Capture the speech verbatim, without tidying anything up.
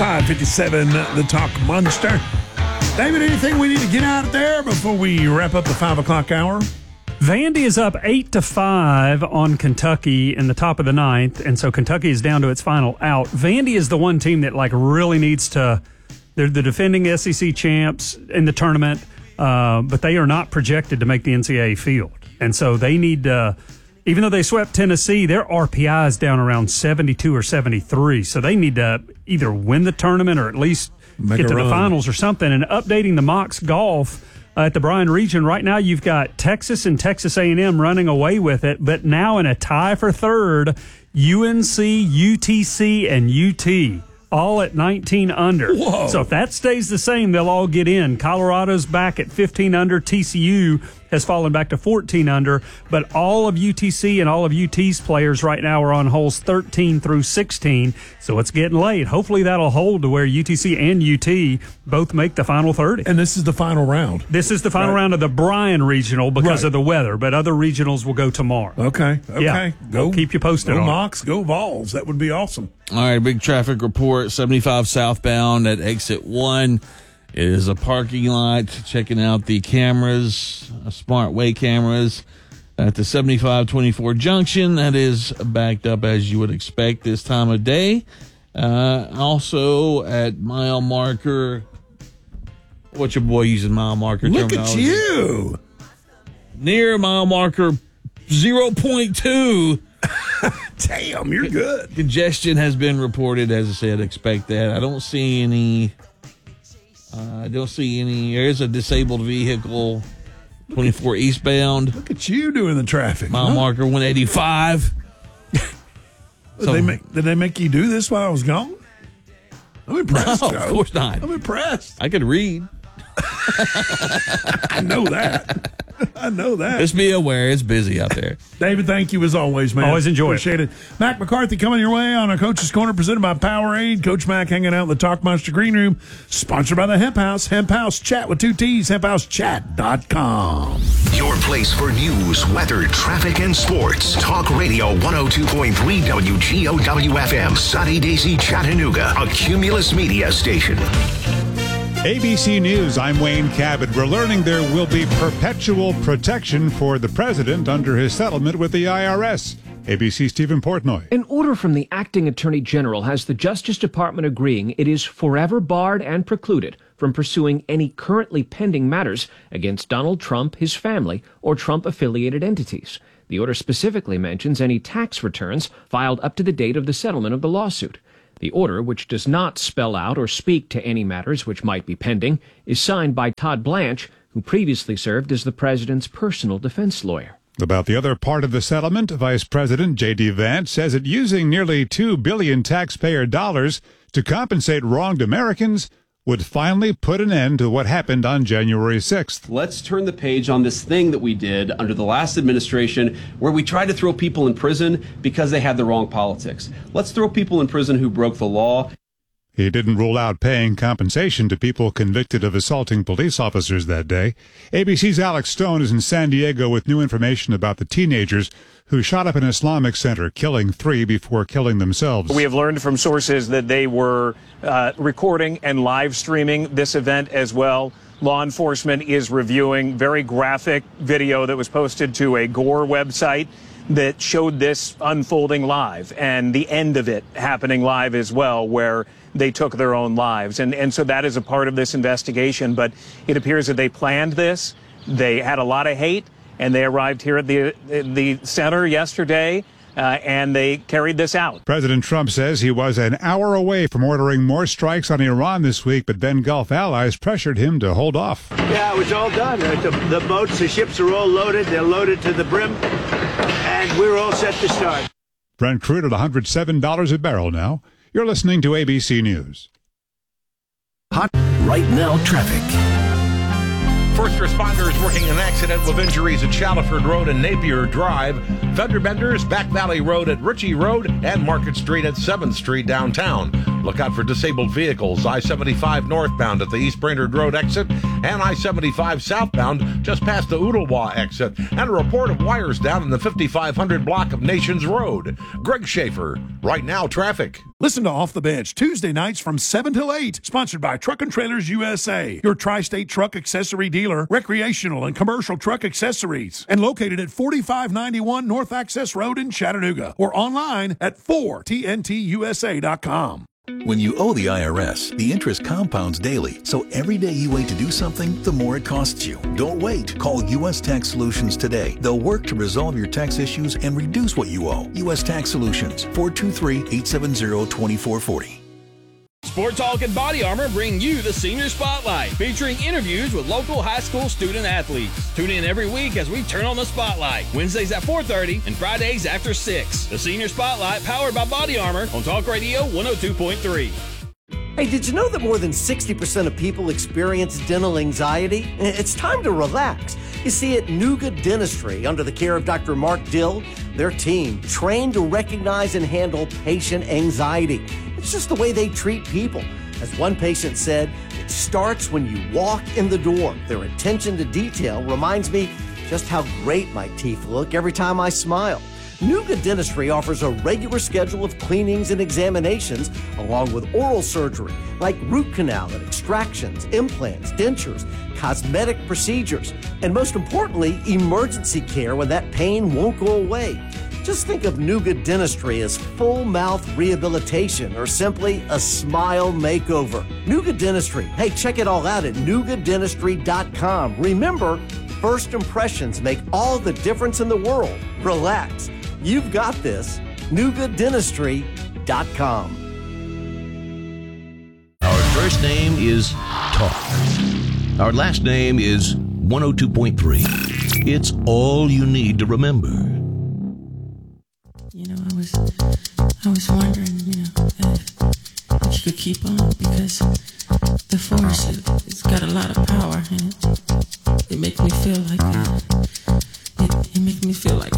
five fifty-seven, the Talk Monster. David, anything we need to get out there before we wrap up the five o'clock hour? Vandy is up eight to five on Kentucky in the top of the ninth, and so Kentucky is down to its final out. Vandy is the one team that like really needs to. They're the defending S E C champs in the tournament, uh, but they are not projected to make the N C double A field, and so they need to. Even though they swept Tennessee, their R P I is down around seventy-two or seventy-three, so they need to either win the tournament or at least Make get to run. the finals or something. And updating the Mox Golf. Uh, at the Bryan region, right now you've got Texas and Texas A and M running away with it, but now in a tie for third, U N C, U T C, and U T, all at nineteen under. Whoa. So if that stays the same, they'll all get in. Colorado's back at fifteen under. T C U has fallen back to fourteen under, but all of U T C and all of U T's players right now are on holes thirteen through sixteen, so it's getting late. Hopefully that'll hold to where U T C and U T both make the final thirty. And this is the final round. This is the final Right. round of the Bryan Regional because Right. of the weather, but other regionals will go tomorrow. Okay, okay. Yeah. Go. We'll keep you posted Go on it. Mox, go Vols. That would be awesome. All right, big traffic report, seventy-five southbound at exit one. It is a parking lot. Checking out the cameras, uh, smart way cameras at the seventy-five twenty-four junction. That is backed up as you would expect this time of day. Uh, also at mile marker, what's your boy using mile marker Look at terminology? you. Near mile marker zero point two. Damn, you're good. Congestion has been reported. As I said, expect that. I don't see any. Uh, I don't see any. There's a disabled vehicle, twenty-four eastbound. Look at you doing the traffic. Mile huh? marker one eighty-five. Did, So- they make, did they make you do this while I was gone? I'm impressed, No, Joe. of course not. I'm impressed. I could read. I know that. I know that. Just be aware, it's busy out there. David, thank you as always, man. Always enjoy it. Appreciate it. Mac McCarthy coming your way on a Coach's Corner presented by Powerade. Coach Mac hanging out in the Talk Monster Green Room, sponsored by the Hemp House. Hemp House Chat with two T's, hemp house chat dot com. Your place for news, weather, traffic, and sports. Talk Radio one oh two point three W G O W F M, Sunny Daisy, Chattanooga, a Cumulus Media station. A B C News, I'm Wayne Cabot. We're learning there will be perpetual protection for the president under his settlement with the I R S. A B C Stephen Portnoy. An order from the acting attorney general has the Justice Department agreeing it is forever barred and precluded from pursuing any currently pending matters against Donald Trump, his family, or Trump-affiliated entities. The order specifically mentions any tax returns filed up to the date of the settlement of the lawsuit. The order, which does not spell out or speak to any matters which might be pending, is signed by Todd Blanche, who previously served as the president's personal defense lawyer. About the other part of the settlement, Vice President J D. Vance says that using nearly two billion dollars taxpayer dollars to compensate wronged Americans would finally put an end to what happened on January sixth. Let's turn the page on this thing that we did under the last administration where we tried to throw people in prison because they had the wrong politics. Let's throw people in prison who broke the law. He didn't rule out paying compensation to people convicted of assaulting police officers that day. A B C's Alex Stone is in San Diego with new information about the teenagers who shot up an Islamic center, killing three before killing themselves. We have learned from sources that they were uh, recording and live streaming this event as well. Law enforcement is reviewing very graphic video that was posted to a Gore website that showed this unfolding live and the end of it happening live as well, where they took their own lives. And, and so that is a part of this investigation. But it appears that they planned this. They had a lot of hate, and they arrived here at the, the center yesterday, uh, and they carried this out. President Trump says he was an hour away from ordering more strikes on Iran this week, but then Gulf allies pressured him to hold off. Yeah, it was all done. The, the boats, the ships are all loaded. They're loaded to the brim, and we're all set to start. Brent crude at one hundred seven dollars a barrel now. You're listening to A B C News. Hot right now traffic. First responders working an accident with injuries at Shallowford Road and Napier Drive. Fender benders, Back Valley Road at Ritchie Road, and Market Street at seventh Street downtown. Look out for disabled vehicles. I seventy-five northbound at the East Brainerd Road exit and I seventy-five southbound just past the Ooltewah exit, and a report of wires down in the fifty-five hundred block of Nations Road. Greg Schaefer, Right Now Traffic. Listen to Off the Bench Tuesday nights from seven till eight, sponsored by Truck and Trailers U S A, your tri-state truck accessory dealer, recreational and commercial truck accessories, and located at forty-five ninety-one North Access Road in Chattanooga, or online at four T N T U S A dot com. When you owe the I R S, the interest compounds daily, so every day you wait to do something, the more it costs you. Don't wait. Call U S Tax Solutions today. They'll work to resolve your tax issues and reduce what you owe. U S Tax Solutions, four two three, eight seven zero, two four four zero. Sport Talk and Body Armor bring you the Senior Spotlight, featuring interviews with local high school student athletes. Tune in every week as we turn on the spotlight, Wednesdays at four thirty and Fridays after six. The Senior Spotlight, powered by Body Armor on Talk Radio one oh two point three. Hey, did you know that more than sixty percent of people experience dental anxiety? It's time to relax. You see, at Nuga Dentistry, under the care of Doctor Mark Dill, their team trained to recognize and handle patient anxiety. It's just the way they treat people. As one patient said, it starts when you walk in the door. Their attention to detail reminds me just how great my teeth look every time I smile. Nuga Dentistry offers a regular schedule of cleanings and examinations, along with oral surgery, like root canal and extractions, implants, dentures, cosmetic procedures, and most importantly, emergency care when that pain won't go away. Just think of Nuga Dentistry as full mouth rehabilitation or simply a smile makeover. Nuga Dentistry. Hey, check it all out at nuga dentistry dot com. Remember, first impressions make all the difference in the world. Relax. You've got this. nuga dentistry dot com. Our first name is Talk. Our last name is one oh two point three. It's all you need to remember. You know, I was, I was wondering, you know, if, if you could keep on, because the force, it, it's got a lot of power, and it, it makes me feel like, it, it, it makes me feel like